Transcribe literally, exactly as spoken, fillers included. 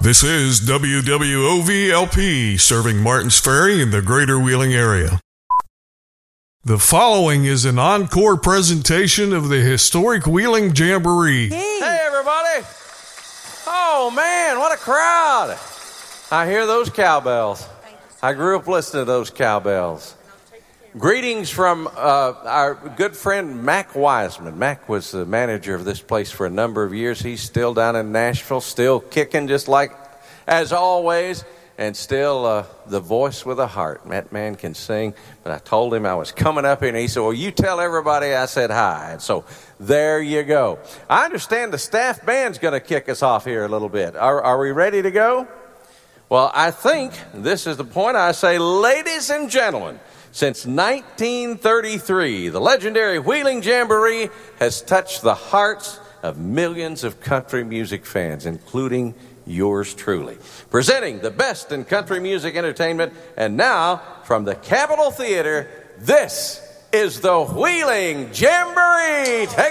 This is W W O V L P, serving Martins Ferry in the greater Wheeling area. The following is an encore presentation of the historic Wheeling Jamboree. Hey, everybody. Oh, man, what a crowd. I hear those cowbells. I grew up listening to those cowbells. Greetings from uh, our good friend Mac Wiseman. Mac was the manager of this place for a number of years. He's still down in Nashville, still kicking just like as always, and still uh, the voice with a heart. That man can sing, but I told him I was coming up here, and he said, well, you tell everybody I said hi. And so there you go. I understand the staff band's going to kick us off here a little bit. Are, are we ready to go? Well, I think this is the point. I say, ladies and gentlemen, since nineteen thirty-three, the legendary Wheeling Jamboree has touched the hearts of millions of country music fans, including yours truly. Presenting the best in country music entertainment, and now from the Capitol Theater, this is the Wheeling Jamboree. Take